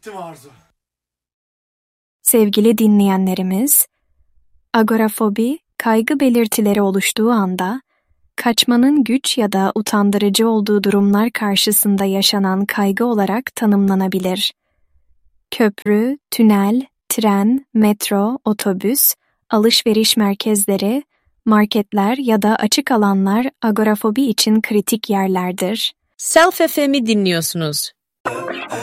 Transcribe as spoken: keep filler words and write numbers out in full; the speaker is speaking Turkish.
Bittim Arzu. Sevgili dinleyenlerimiz, agorafobi, kaygı belirtileri oluştuğu anda, kaçmanın güç ya da utandırıcı olduğu durumlar karşısında yaşanan kaygı olarak tanımlanabilir. Köprü, tünel, tren, metro, otobüs, alışveriş merkezleri, marketler ya da açık alanlar agorafobi için kritik yerlerdir. Self F M'i dinliyorsunuz.